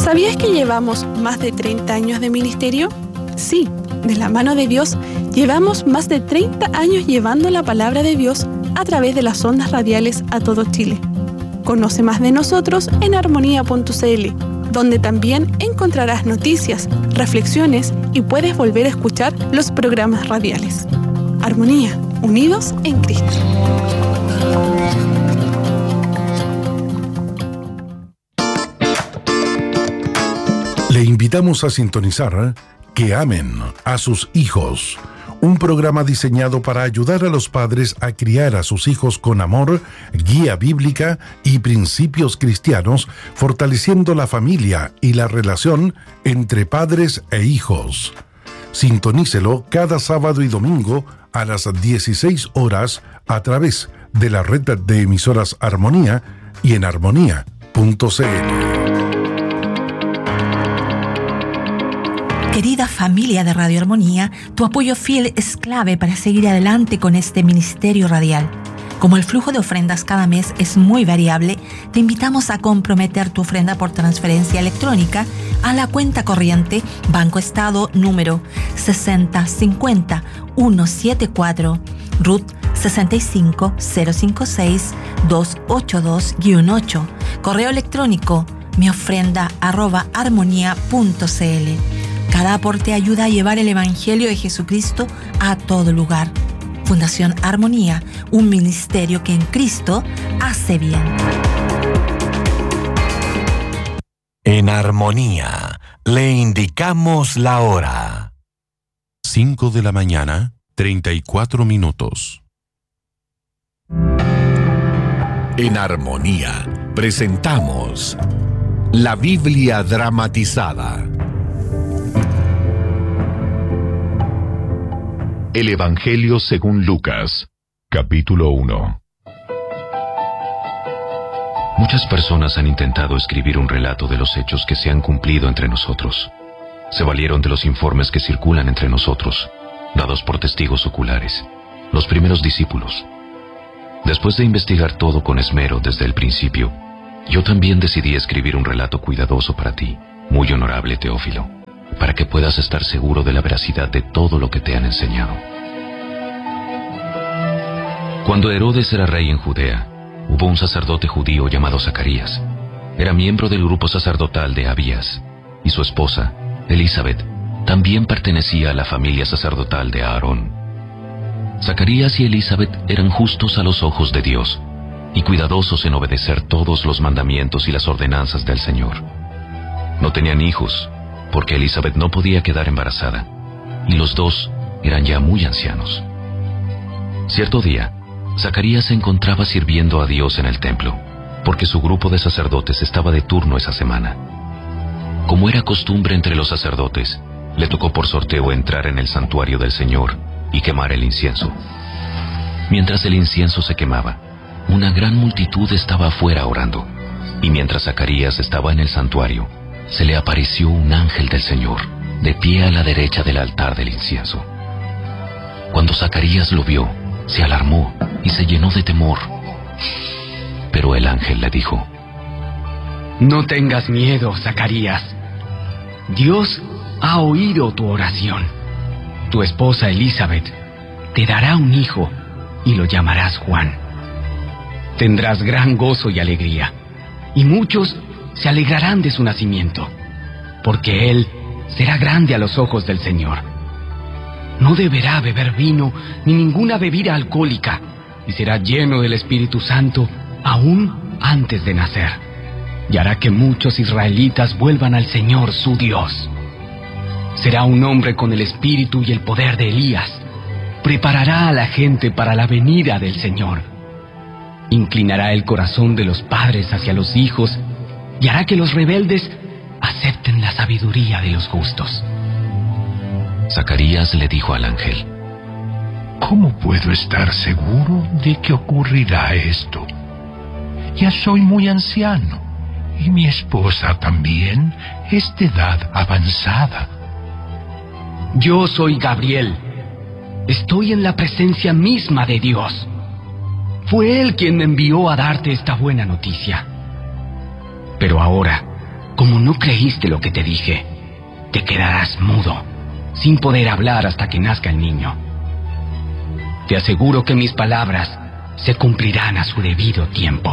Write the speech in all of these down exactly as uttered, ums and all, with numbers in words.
¿Sabías que llevamos más de treinta años de ministerio? Sí, de la mano de Dios, llevamos más de treinta años llevando la palabra de Dios a través de las ondas radiales a todo Chile. Conoce más de nosotros en armonía punto c l, donde también encontrarás noticias, reflexiones y puedes volver a escuchar los programas radiales. Armonía, unidos en Cristo. Le invitamos a sintonizar Que amen a sus hijos, un programa diseñado para ayudar a los padres a criar a sus hijos con amor, guía bíblica y principios cristianos, fortaleciendo la familia y la relación entre padres e hijos. Sintonícelo cada sábado y domingo a las dieciséis horas a través de la red de emisoras Armonía y en armonía punto c l. Querida familia de Radio Armonía, tu apoyo fiel es clave para seguir adelante con este ministerio radial. Como el flujo de ofrendas cada mes es muy variable, te invitamos a comprometer tu ofrenda por transferencia electrónica a la cuenta corriente Banco Estado número sesenta cincuenta ciento setenta y cuatro, R U T sesenta y cinco cero cincuenta y seis doscientos ochenta y dos guion ocho, correo electrónico miofrenda arroba armonía punto c l. Cada aporte ayuda a llevar el Evangelio de Jesucristo a todo lugar. Fundación Armonía, un ministerio que en Cristo hace bien. En Armonía, le indicamos la hora. cinco de la mañana, treinta y cuatro minutos. En Armonía, presentamos la Biblia dramatizada. El Evangelio según Lucas, capítulo uno. Muchas personas han intentado escribir un relato de los hechos que se han cumplido entre nosotros. Se valieron de los informes que circulan entre nosotros, dados por testigos oculares, los primeros discípulos. Después de investigar todo con esmero desde el principio, yo también decidí escribir un relato cuidadoso para ti, muy honorable Teófilo, para que puedas estar seguro de la veracidad de todo lo que te han enseñado. Cuando Herodes era rey en Judea, hubo un sacerdote judío llamado Zacarías. Era miembro del grupo sacerdotal de Abías, y su esposa, Elizabeth, también pertenecía a la familia sacerdotal de Aarón. Zacarías y Elizabeth eran justos a los ojos de Dios, y cuidadosos en obedecer todos los mandamientos y las ordenanzas del Señor. No tenían hijos, porque Elizabeth no podía quedar embarazada, y los dos eran ya muy ancianos. Cierto día, Zacarías se encontraba sirviendo a Dios en el templo, porque su grupo de sacerdotes estaba de turno esa semana. Como era costumbre entre los sacerdotes, le tocó por sorteo entrar en el santuario del Señor y quemar el incienso. Mientras el incienso se quemaba, una gran multitud estaba afuera orando, y mientras Zacarías estaba en el santuario, se le apareció un ángel del Señor, de pie a la derecha del altar del incienso. Cuando Zacarías lo vio, se alarmó y se llenó de temor. Pero el ángel le dijo: No tengas miedo, Zacarías. Dios ha oído tu oración. Tu esposa Elizabeth te dará un hijo y lo llamarás Juan. Tendrás gran gozo y alegría, y muchos se alegrarán de su nacimiento, porque él será grande a los ojos del Señor. No deberá beber vino ni ninguna bebida alcohólica, y será lleno del Espíritu Santo aún antes de nacer, y hará que muchos israelitas vuelvan al Señor su Dios. Será un hombre con el espíritu y el poder de Elías. Preparará a la gente para la venida del Señor. Inclinará el corazón de los padres hacia los hijos, y hará que los rebeldes acepten la sabiduría de los justos. Zacarías le dijo al ángel: ¿Cómo puedo estar seguro de que ocurrirá esto? Ya soy muy anciano, y mi esposa también es de edad avanzada. Yo soy Gabriel. Estoy en la presencia misma de Dios. Fue Él quien me envió a darte esta buena noticia. Pero ahora, como no creíste lo que te dije, te quedarás mudo, sin poder hablar hasta que nazca el niño. Te aseguro que mis palabras se cumplirán a su debido tiempo.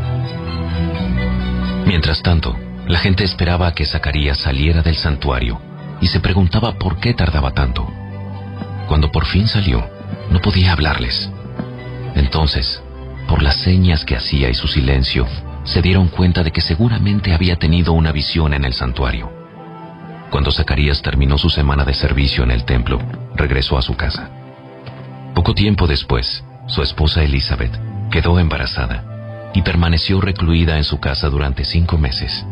Mientras tanto, la gente esperaba a que Zacarías saliera del santuario y se preguntaba por qué tardaba tanto. Cuando por fin salió, no podía hablarles. Entonces, por las señas que hacía y su silencio, se dieron cuenta de que seguramente había tenido una visión en el santuario. Cuando Zacarías terminó su semana de servicio en el templo, regresó a su casa. Poco tiempo después, su esposa Elizabeth quedó embarazada y permaneció recluida en su casa durante cinco meses.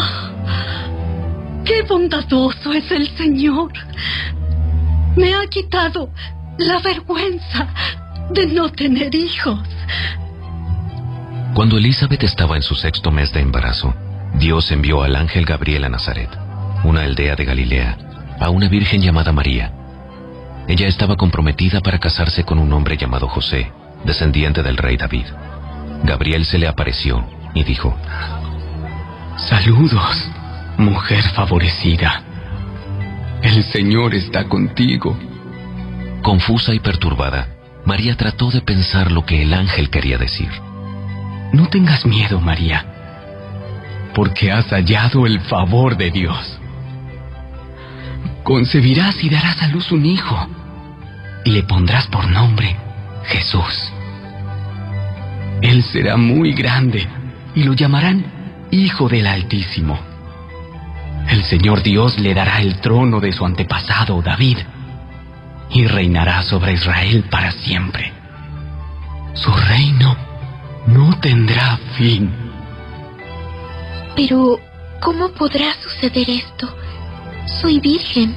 Oh, ¡qué bondadoso es el Señor! Me ha quitado la vergüenza de no tener hijos. Cuando Elizabeth estaba en su sexto mes de embarazo, Dios envió al ángel Gabriel a Nazaret, una aldea de Galilea, a una virgen llamada María. Ella estaba comprometida para casarse con un hombre llamado José, descendiente del rey David. Gabriel se le apareció y dijo: Saludos, mujer favorecida. El Señor está contigo. Confusa y perturbada, María trató de pensar lo que el ángel quería decir. No tengas miedo, María, porque has hallado el favor de Dios. Concebirás y darás a luz un hijo, y le pondrás por nombre Jesús. Él será muy grande, y lo llamarán Hijo del Altísimo. El Señor Dios le dará el trono de su antepasado David, y reinará sobre Israel para siempre. Su reino no tendrá fin. Pero, ¿cómo podrá suceder esto? Soy virgen.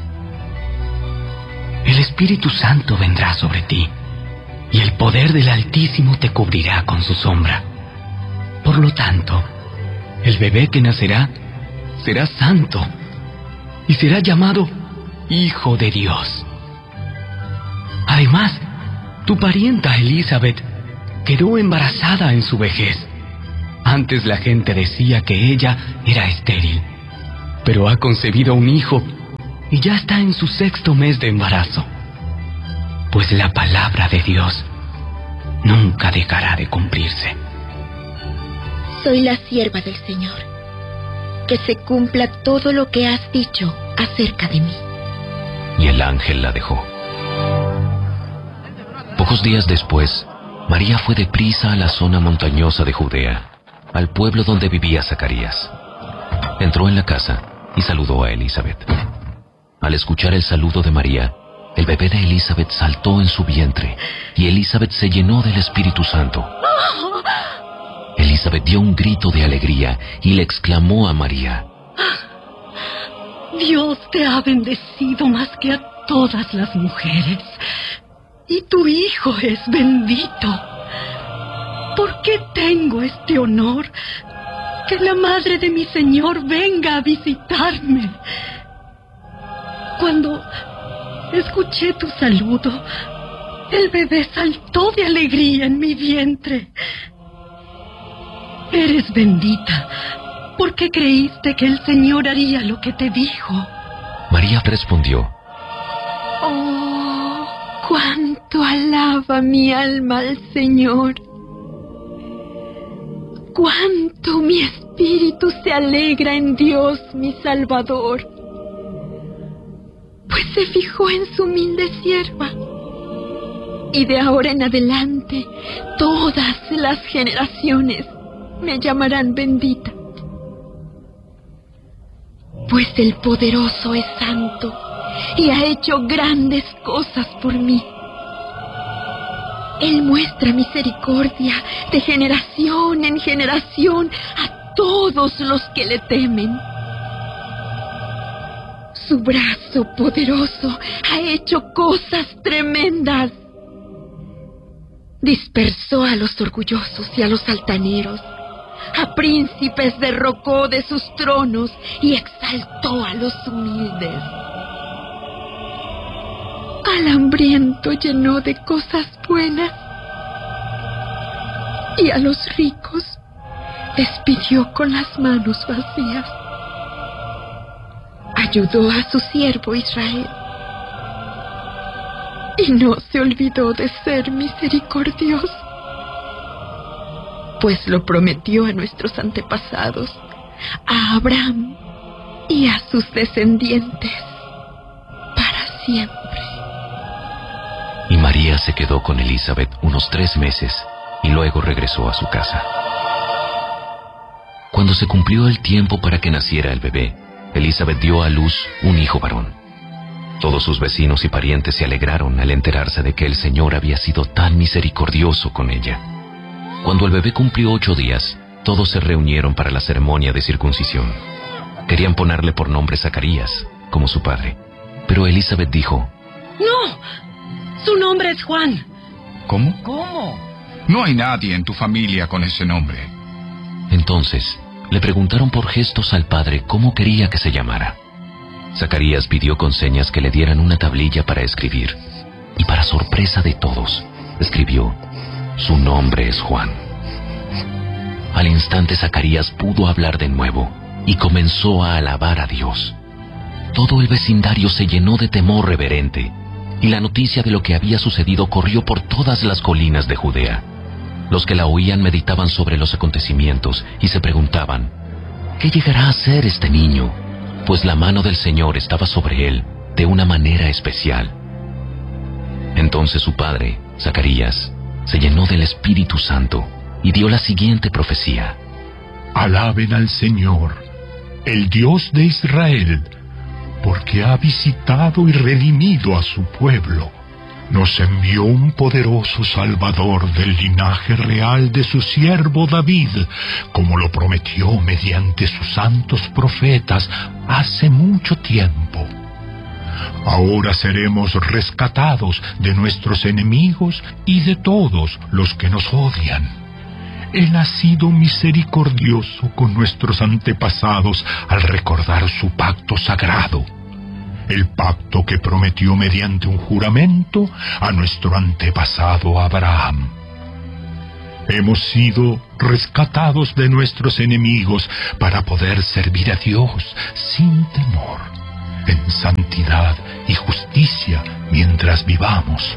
El Espíritu Santo vendrá sobre ti, y el poder del Altísimo te cubrirá con su sombra. Por lo tanto, el bebé que nacerá será santo, y será llamado Hijo de Dios. Además, tu parienta Elizabeth quedó embarazada en su vejez. Antes la gente decía que ella era estéril, pero ha concebido un hijo y ya está en su sexto mes de embarazo. Pues la palabra de Dios nunca dejará de cumplirse. Soy la sierva del Señor. Que se cumpla todo lo que has dicho acerca de mí. Y el ángel la dejó. Pocos días después, María fue deprisa a la zona montañosa de Judea, al pueblo donde vivía Zacarías. Entró en la casa y saludó a Elizabeth. Al escuchar el saludo de María, el bebé de Elizabeth saltó en su vientre y Elizabeth se llenó del Espíritu Santo. Elizabeth dio un grito de alegría y le exclamó a María: Dios te ha bendecido más que a todas las mujeres, y tu hijo es bendito. ¿Por qué tengo este honor? Que la madre de mi Señor venga a visitarme. Cuando escuché tu saludo, el bebé saltó de alegría en mi vientre. Eres bendita, porque creíste que el Señor haría lo que te dijo. María respondió: Oh, cuánto alaba mi alma al Señor. Cuánto mi espíritu se alegra en Dios, mi Salvador. Pues se fijó en su humilde sierva. Y de ahora en adelante, todas las generaciones me llamarán bendita. Pues el poderoso es santo y ha hecho grandes cosas por mí. Él muestra misericordia de generación en generación a todos los que le temen. Su brazo poderoso ha hecho cosas tremendas. Dispersó a los orgullosos y a los altaneros. A príncipes derrocó de sus tronos y exaltó a los humildes. Al hambriento llenó de cosas buenas y a los ricos despidió con las manos vacías. ayudó a su siervo Israel. Y no se olvidó de ser misericordioso, pues lo prometió a nuestros antepasados, a Abraham y a sus descendientes, para siempre. Y María se quedó con Elizabeth unos tres meses y luego regresó a su casa. Cuando se cumplió el tiempo para que naciera el bebé, Elizabeth dio a luz un hijo varón. Todos sus vecinos y parientes se alegraron al enterarse de que el Señor había sido tan misericordioso con ella. Cuando el bebé cumplió ocho días, todos se reunieron para la ceremonia de circuncisión. Querían ponerle por nombre Zacarías, como su padre. Pero Elizabeth dijo: ¡No! ¡Su nombre es Juan! ¿Cómo? ¿Cómo? No hay nadie en tu familia con ese nombre. Entonces, le preguntaron por gestos al padre cómo quería que se llamara. Zacarías pidió con señas que le dieran una tablilla para escribir. Y para sorpresa de todos, escribió: su nombre es Juan. Al instante Zacarías pudo hablar de nuevo y comenzó a alabar a Dios. Todo el vecindario se llenó de temor reverente, y la noticia de lo que había sucedido corrió por todas las colinas de Judea. Los que la oían meditaban sobre los acontecimientos y se preguntaban: ¿qué llegará a ser este niño? Pues la mano del Señor estaba sobre él de una manera especial. Entonces su padre, Zacarías, se llenó del Espíritu Santo y dio la siguiente profecía: Alaben al Señor, el Dios de Israel, porque ha visitado y redimido a su pueblo. Nos envió un poderoso Salvador del linaje real de su siervo David, como lo prometió mediante sus santos profetas hace mucho tiempo. Ahora seremos rescatados de nuestros enemigos y de todos los que nos odian. Él ha sido misericordioso con nuestros antepasados al recordar su pacto sagrado, el pacto que prometió mediante un juramento a nuestro antepasado Abraham. Hemos sido rescatados de nuestros enemigos para poder servir a Dios sin temor, en santidad y justicia mientras vivamos.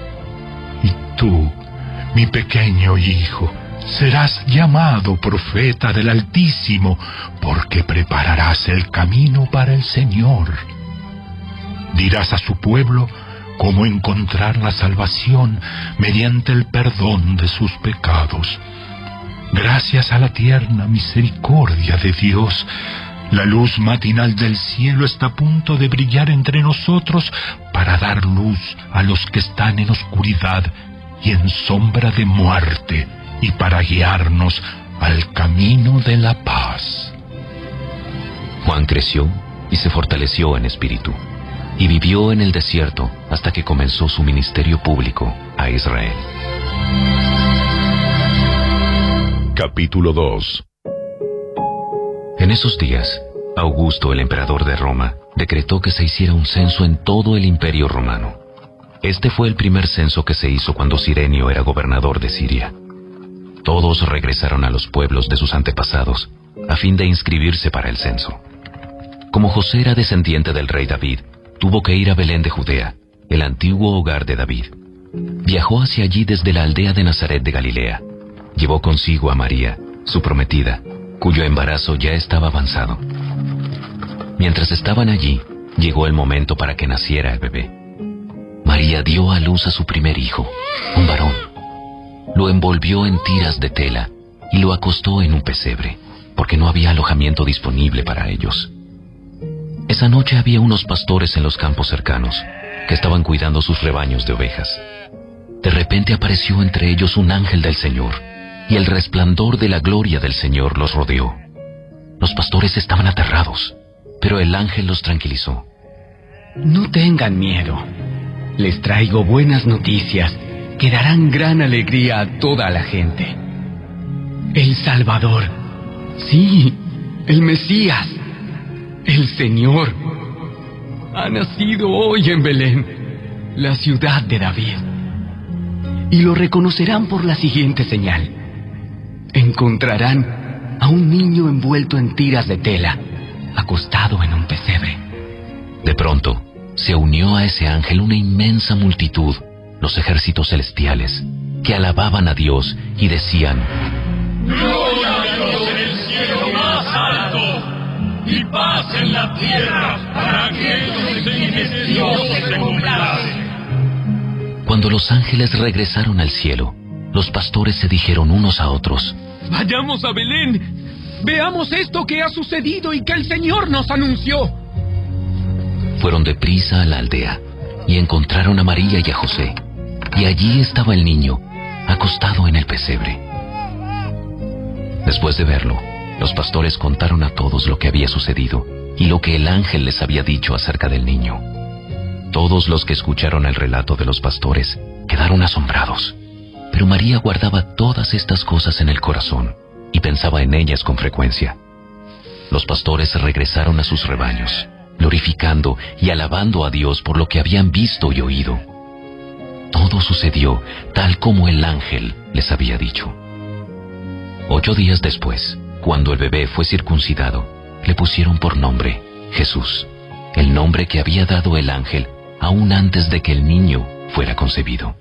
Y tú, mi pequeño hijo, serás llamado profeta del Altísimo, porque prepararás el camino para el Señor. Dirás a su pueblo cómo encontrar la salvación mediante el perdón de sus pecados. Gracias a la tierna misericordia de Dios, la luz matinal del cielo está a punto de brillar entre nosotros para dar luz a los que están en oscuridad y en sombra de muerte, y para guiarnos al camino de la paz. Juan creció y se fortaleció en espíritu, y vivió en el desierto hasta que comenzó su ministerio público a Israel. Capítulo dos. En esos días, Augusto, el emperador de Roma, decretó que se hiciera un censo en todo el imperio romano. Este fue el primer censo que se hizo cuando Cirenio era gobernador de Siria. Todos regresaron a los pueblos de sus antepasados, a fin de inscribirse para el censo. Como José era descendiente del rey David, tuvo que ir a Belén de Judea, el antiguo hogar de David. Viajó hacia allí desde la aldea de Nazaret de Galilea. Llevó consigo a María, su prometida, cuyo embarazo ya estaba avanzado. Mientras estaban allí, llegó el momento para que naciera el bebé. María dio a luz a su primer hijo, un varón. Lo envolvió en tiras de tela y lo acostó en un pesebre, porque no había alojamiento disponible para ellos. Esa noche había unos pastores en los campos cercanos, que estaban cuidando sus rebaños de ovejas. De repente apareció entre ellos un ángel del Señor, y el resplandor de la gloria del Señor los rodeó. Los pastores estaban aterrados, pero el ángel los tranquilizó. No tengan miedo. Les traigo buenas noticias que darán gran alegría a toda la gente. El Salvador, sí, el Mesías, el Señor, ha nacido hoy en Belén, la ciudad de David. Y lo reconocerán por la siguiente señal. Encontrarán a un niño envuelto en tiras de tela, acostado en un pesebre. De pronto, se unió a ese ángel una inmensa multitud, los ejércitos celestiales, que alababan a Dios y decían: ¡Gloria a Dios en el cielo más alto! ¡Y paz en la tierra para aquellos de quienes Dios se complace! Cuando los ángeles regresaron al cielo, los pastores se dijeron unos a otros: ¡Vayamos a Belén! ¡Veamos esto que ha sucedido y que el Señor nos anunció! Fueron deprisa a la aldea y encontraron a María y a José, y allí estaba el niño, acostado en el pesebre. Después de verlo, los pastores contaron a todos lo que había sucedido y lo que el ángel les había dicho acerca del niño. Todos los que escucharon el relato de los pastores quedaron asombrados, pero María guardaba todas estas cosas en el corazón y pensaba en ellas con frecuencia. Los pastores regresaron a sus rebaños, glorificando y alabando a Dios por lo que habían visto y oído. Todo sucedió tal como el ángel les había dicho. Ocho días después, cuando el bebé fue circuncidado, le pusieron por nombre Jesús, el nombre que había dado el ángel aún antes de que el niño fuera concebido.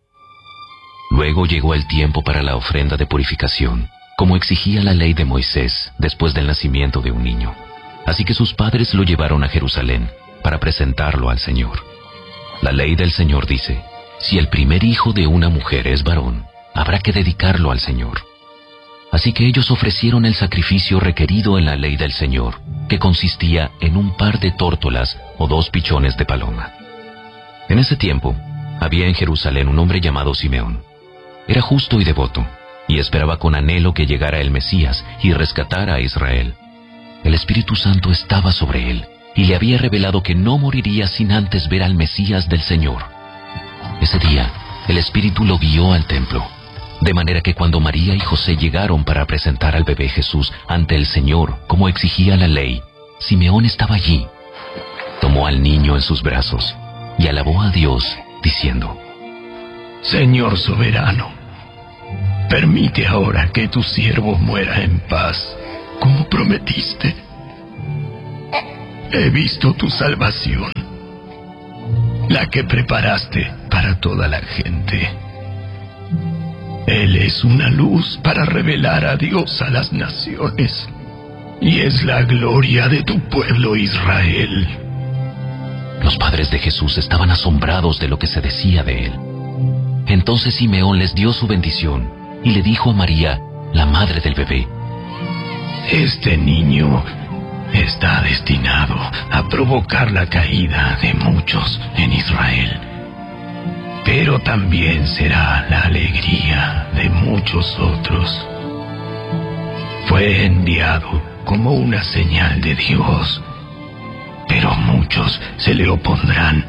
Luego llegó el tiempo para la ofrenda de purificación, como exigía la ley de Moisés después del nacimiento de un niño. Así que sus padres lo llevaron a Jerusalén para presentarlo al Señor. La ley del Señor dice: si el primer hijo de una mujer es varón, habrá que dedicarlo al Señor. Así que ellos ofrecieron el sacrificio requerido en la ley del Señor, que consistía en un par de tórtolas o dos pichones de paloma. En ese tiempo, había en Jerusalén un hombre llamado Simeón. Era justo y devoto, y esperaba con anhelo que llegara el Mesías y rescatara a Israel. El Espíritu Santo estaba sobre él, y le había revelado que no moriría sin antes ver al Mesías del Señor. Ese día, el Espíritu lo guió al templo, de manera que cuando María y José llegaron para presentar al bebé Jesús ante el Señor, como exigía la ley, Simeón estaba allí. Tomó al niño en sus brazos y alabó a Dios, diciendo: Señor soberano, permite ahora que tu siervo muera en paz, como prometiste. He visto tu salvación, la que preparaste para toda la gente. Él es una luz para revelar a Dios a las naciones, y es la gloria de tu pueblo Israel. Los padres de Jesús estaban asombrados de lo que se decía de él. Entonces Simeón les dio su bendición y le dijo a María, la madre del bebé: Este niño está destinado a provocar la caída de muchos en Israel, pero también será la alegría de muchos otros. Fue enviado como una señal de Dios, pero muchos se le opondrán.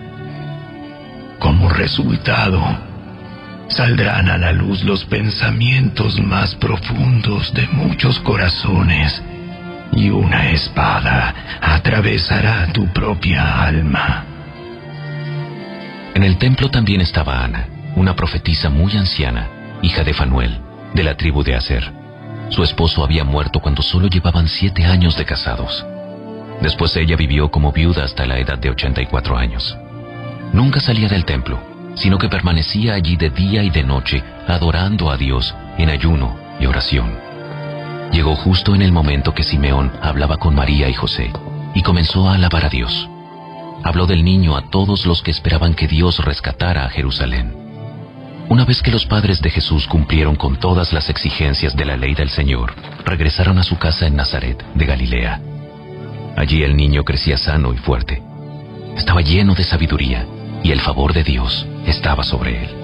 Como resultado, saldrán a la luz los pensamientos más profundos de muchos corazones, y una espada atravesará tu propia alma. En el templo también estaba Ana, una profetisa muy anciana, hija de Fanuel, de la tribu de Aser. Su esposo había muerto cuando solo llevaban siete años de casados. Después ella vivió como viuda hasta la edad de ochenta y cuatro años. Nunca salía del templo, sino que permanecía allí de día y de noche, adorando a Dios en ayuno y oración. Llegó justo en el momento que Simeón hablaba con María y José, y comenzó a alabar a Dios. Habló del niño a todos los que esperaban que Dios rescatara a Jerusalén. Una vez que los padres de Jesús cumplieron con todas las exigencias de la ley del Señor, regresaron a su casa en Nazaret, de Galilea. Allí el niño crecía sano y fuerte. Estaba lleno de sabiduría, y el favor de Dios estaba sobre él.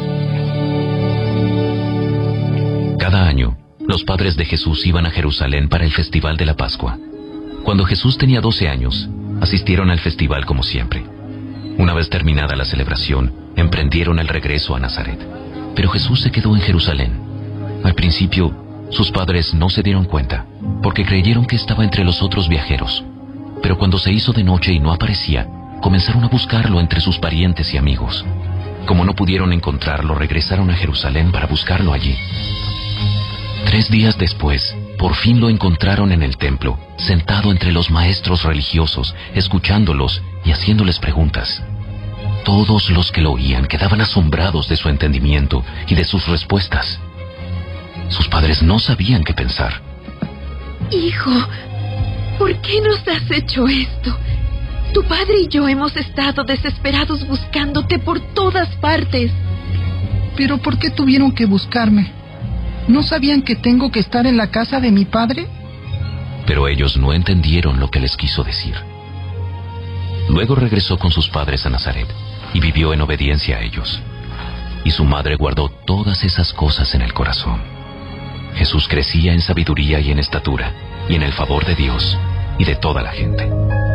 Cada año, los padres de Jesús iban a Jerusalén para el festival de la Pascua. Cuando Jesús tenía doce años, asistieron al festival como siempre. Una vez terminada la celebración, emprendieron el regreso a Nazaret. Pero Jesús se quedó en Jerusalén. Al principio, sus padres no se dieron cuenta, porque creyeron que estaba entre los otros viajeros. Pero cuando se hizo de noche y no aparecía, comenzaron a buscarlo entre sus parientes y amigos. Como no pudieron encontrarlo, regresaron a Jerusalén para buscarlo allí. Tres días después, por fin lo encontraron en el templo, sentado entre los maestros religiosos, escuchándolos y haciéndoles preguntas. Todos los que lo oían quedaban asombrados de su entendimiento y de sus respuestas. Sus padres no sabían qué pensar. Hijo, ¿por qué nos has hecho esto? Tu padre y yo hemos estado desesperados buscándote por todas partes. ¿Pero por qué tuvieron que buscarme? ¿No sabían que tengo que estar en la casa de mi padre? Pero ellos no entendieron lo que les quiso decir. Luego regresó con sus padres a Nazaret y vivió en obediencia a ellos. Y su madre guardó todas esas cosas en el corazón. Jesús crecía en sabiduría y en estatura, y en el favor de Dios y de toda la gente.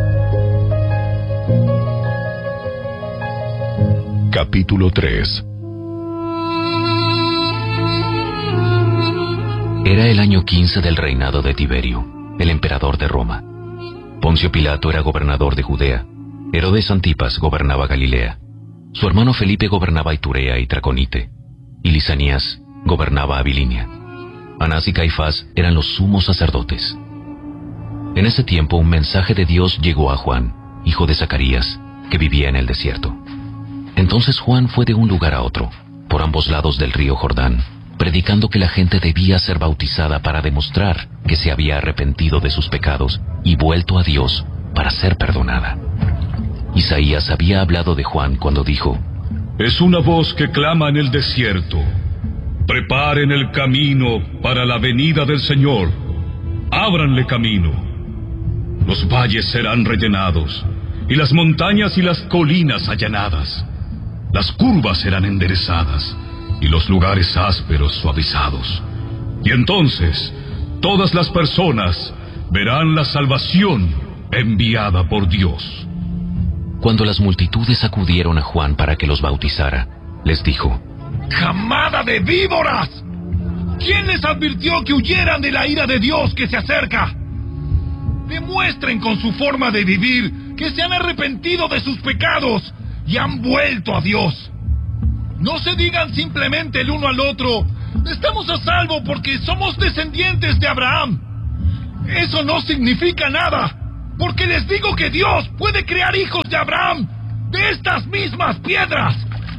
Capítulo tres. Era el año quince del reinado de Tiberio, el emperador de Roma. Poncio Pilato era gobernador de Judea. Herodes Antipas gobernaba Galilea. Su hermano Felipe gobernaba Iturea y Traconite. Y Lisanías gobernaba Abilinia. Anás y Caifás eran los sumos sacerdotes. En ese tiempo un mensaje de Dios llegó a Juan, hijo de Zacarías, que vivía en el desierto. Entonces Juan fue de un lugar a otro, por ambos lados del río Jordán, predicando que la gente debía ser bautizada para demostrar que se había arrepentido de sus pecados y vuelto a Dios para ser perdonada. Isaías había hablado de Juan cuando dijo: Es una voz que clama en el desierto. Preparen el camino para la venida del Señor. Ábranle camino. Los valles serán rellenados, y las montañas y las colinas allanadas. Las curvas serán enderezadas, y los lugares ásperos suavizados. Y entonces, todas las personas verán la salvación enviada por Dios. Cuando las multitudes acudieron a Juan para que los bautizara, les dijo: ¡Camada de víboras! ¿Quién les advirtió que huyeran de la ira de Dios que se acerca? Demuestren con su forma de vivir que se han arrepentido de sus pecados y han vuelto a Dios. No se digan simplemente el uno al otro: estamos a salvo porque somos descendientes de Abraham. Eso no significa nada, porque les digo que Dios puede crear hijos de Abraham de estas mismas piedras.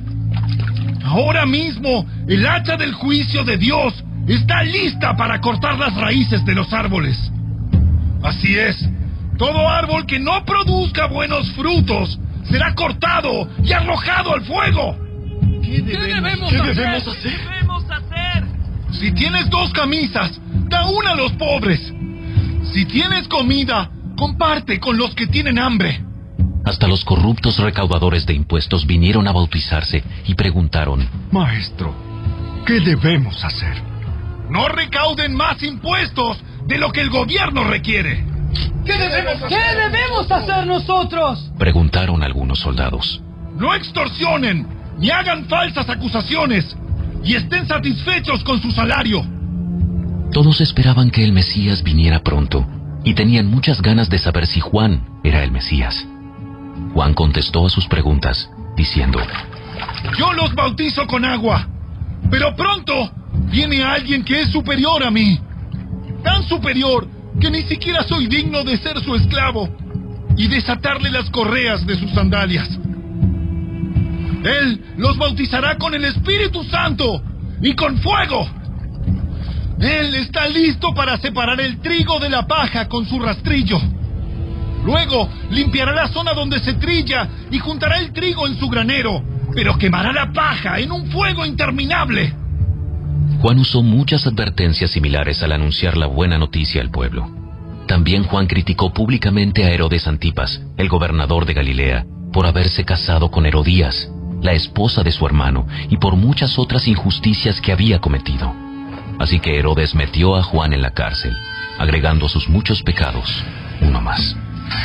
Ahora mismo, el hacha del juicio de Dios está lista para cortar las raíces de los árboles. Así es, todo árbol que no produzca buenos frutos será cortado y arrojado al fuego. ¿Qué debemos, ¿Qué debemos, hacer? hacer? ¿Qué debemos hacer? Si tienes dos camisas, da una a los pobres. Si tienes comida, comparte con los que tienen hambre. Hasta los corruptos recaudadores de impuestos vinieron a bautizarse y preguntaron: Maestro, ¿qué debemos hacer? No recauden más impuestos de lo que el gobierno requiere. ¿Qué debemos hacer? ¿Qué debemos hacer nosotros? Preguntaron algunos soldados. No extorsionen, ni hagan falsas acusaciones, y estén satisfechos con su salario. Todos esperaban que el Mesías viniera pronto, y tenían muchas ganas de saber si Juan era el Mesías. Juan contestó a sus preguntas, diciendo: Yo los bautizo con agua, pero pronto viene alguien que es superior a mí, tan superior que ni siquiera soy digno de ser su esclavo y desatarle las correas de sus sandalias. Él los bautizará con el Espíritu Santo y con fuego. Él está listo para separar el trigo de la paja con su rastrillo. Luego limpiará la zona donde se trilla y juntará el trigo en su granero, pero quemará la paja en un fuego interminable. Juan usó muchas advertencias similares al anunciar la buena noticia al pueblo. También Juan criticó públicamente a Herodes Antipas, el gobernador de Galilea, por haberse casado con Herodías, la esposa de su hermano, y por muchas otras injusticias que había cometido. Así que Herodes metió a Juan en la cárcel, agregando a sus muchos pecados uno más.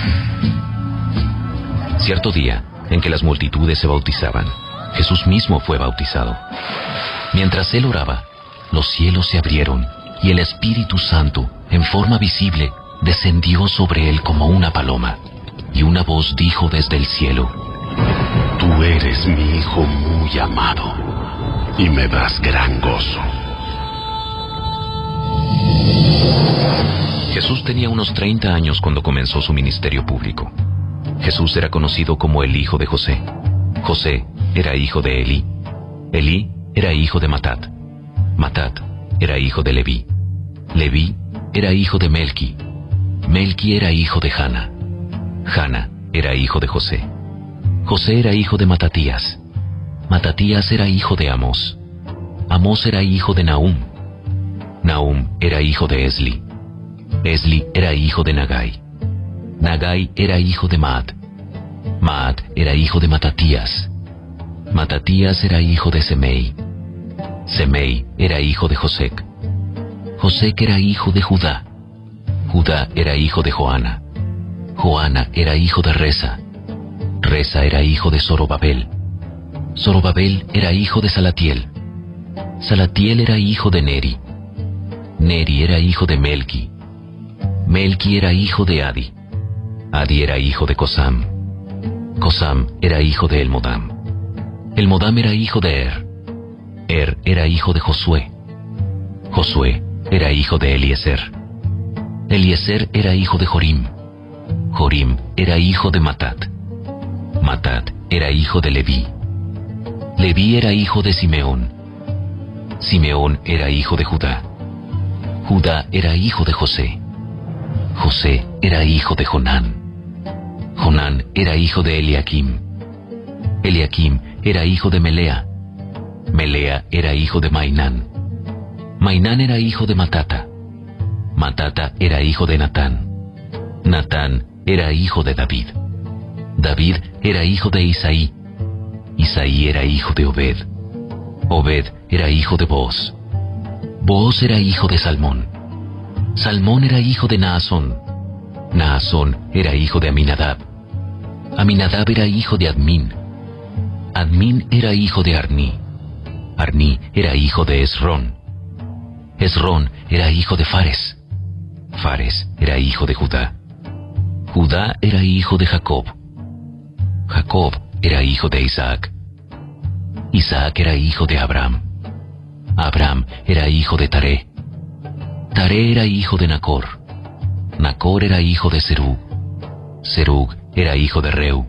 Cierto día, en que las multitudes se bautizaban, Jesús mismo fue bautizado. Mientras él oraba, los cielos se abrieron y el Espíritu Santo, en forma visible, descendió sobre él como una paloma. Y una voz dijo desde el cielo: Tú eres mi Hijo muy amado, y me das gran gozo. Jesús tenía unos treinta años cuando comenzó su ministerio público. Jesús era conocido como el hijo de José. José era hijo de Elí. Elí era hijo de Matat. Matat era hijo de Leví. Leví era hijo de Melqui. Melqui era hijo de Jana. Jana era hijo de José. José era hijo de Matatías. Matatías era hijo de Amós. Amós era hijo de Nahum. Nahum era hijo de Esli. Esli era hijo de Nagai. Nagai era hijo de Maat. Maat era hijo de Matatías. Matatías era hijo de Semei. Semei era hijo de Josec. Josec era hijo de Judá. Judá era hijo de Joana. Joana era hijo de Resa. Resa era hijo de Zorobabel. Zorobabel era hijo de Salatiel. Salatiel era hijo de Neri. Neri era hijo de Melqui. Melqui era hijo de Adi. Adi era hijo de Cosam. Cosam era hijo de Elmodam. Elmodam era hijo de Er. Er era hijo de Josué. Josué era hijo de Eliezer. Eliezer era hijo de Jorim. Jorim era hijo de Matat. Matat era hijo de Leví. Leví era hijo de Simeón. Simeón era hijo de Judá. Judá era hijo de José. José era hijo de Jonán. Jonán era hijo de Eliakim. Eliakim era hijo de Melea. Melea era hijo de Mainán. Mainán era hijo de Matata. Matata era hijo de Natán. Natán era hijo de David. David era hijo de Isaí. Isaí era hijo de Obed. Obed era hijo de Booz. Booz era hijo de Salmón. Salmón era hijo de Naasón. Naasón era hijo de Aminadab. Aminadab era hijo de Admín. Admín era hijo de Arní. Arní era hijo de Esrón. Esrón era hijo de Fares. Fares era hijo de Judá. Judá era hijo de Jacob. Jacob era hijo de Isaac. Isaac era hijo de Abraham. Abraham era hijo de Taré. Taré era hijo de Nacor. Nacor era hijo de Serug. Serug era hijo de Reu.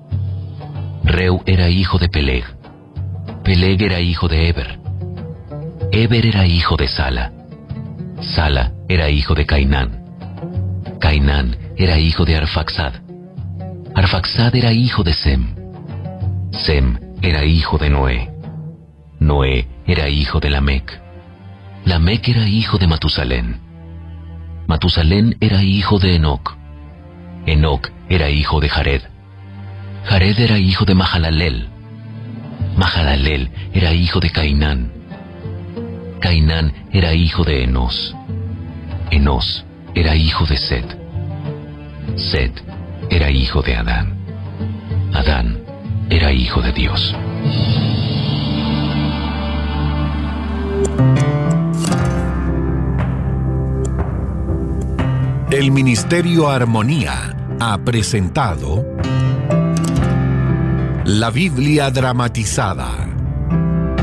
Reu era hijo de Peleg. Peleg era hijo de Eber. Eber era hijo de Sala. Sala era hijo de Cainán. Cainán era hijo de Arfaxad. Arfaxad era hijo de Sem. Sem era hijo de Noé. Noé era hijo de Lamec. Lamec era hijo de Matusalén. Matusalén era hijo de Enoc. Enoc era hijo de Jared. Jared era hijo de Mahalalel. Mahalalel era hijo de Cainán. Cainán era hijo de Enos. Enos era hijo de Set. Set era hijo de Adán. Adán era hijo de Dios. El Ministerio Armonía ha presentado La Biblia dramatizada.